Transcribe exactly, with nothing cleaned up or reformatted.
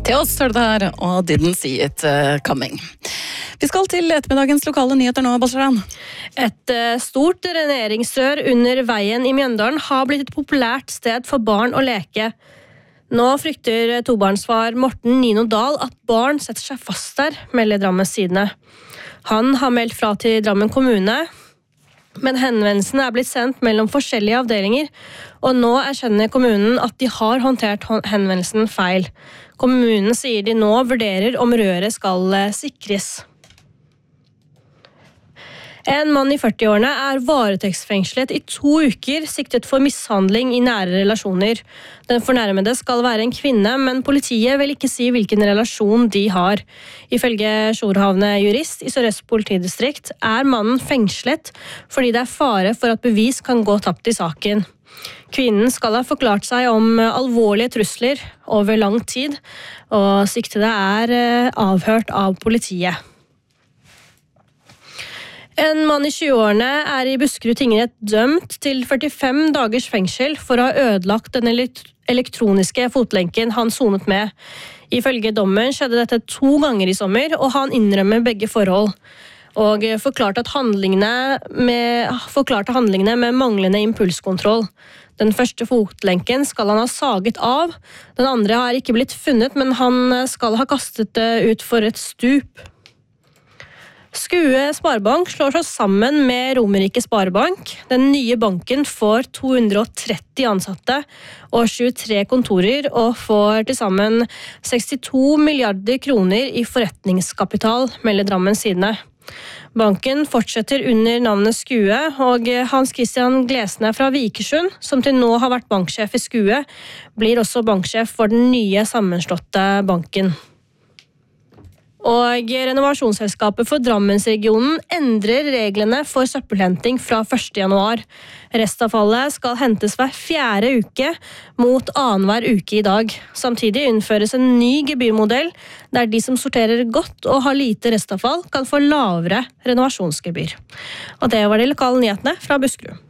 Til oss er det her, og didn't see it uh, coming. Vi skal til ettermiddagens lokale nyheter nå, Basharan. Et uh, stort reneringsrør under veien i Mjøndalen har blitt et populært sted for barn å leke. Nå frykter tobarnsfar Morten Nino Dahl at barn setter seg fast der, melder Drammens Tidende. Han har meldt fra til Drammen kommune, men henvendelsen er blitt sendt mellom forskjellige avdelinger, og nå erkjenner kommunen at de har håndtert henvendelsen feil. Kommunen sier de nå vurderer om røret skal sikres. En mann i førti-årene er varetektsfengslet i to uker, siktet for mishandling i nære relasjoner. Den fornærmede skal være en kvinne, men politiet vil ikke si hvilken relasjon de har. Ifølge Sjorhavne jurist i Sør-Øst politidistrikt er mannen fengslet fordi det er fare for at bevis kan gå tapt i saken. Kvinnen skal ha forklart seg om alvorlige trusler over lang tid, og siktede er avhørt av politiet. En mann i tjue-årene er i Buskerud tingrett dømt til førtifem dagers fengsel for å ha ødelagt den elektroniske fotlenken han sonet med. Ifølge dommen skjedde dette to ganger i sommer, og han innrømmer begge forhold. Og forklarte, at handlingene med, forklarte handlingene med manglende impulskontroll. Den første fotlenken skal han ha saget av. Den andre har ikke blitt funnet, men han skal ha kastet det ut for et stup. Skue Sparebank slår seg sammen med Romerike Sparebank. Den nye banken får to hundre og tretti ansatte og tjuetre kontorer og får til sammen sekstito milliarder kroner i forretningskapital, melder Drammens Tidende. Banken fortsetter under navnet Skue, og Hans Christian Glesne fra Vikersund, som til nå har vært banksjef i Skue, blir også banksjef for den nye sammenslåtte banken. Og renovasjonsselskapet for Drammensregionen endrer reglene for søppelhenting fra første januar. Restavfallet skal hentes hver fjerde uke mot annenhver uke i dag. Samtidig innføres en ny gebyrmodell der de som sorterer godt og har lite restavfall kan få lavere renovasjonsgebyr. Og det var de lokale nyhetene fra Buskerud.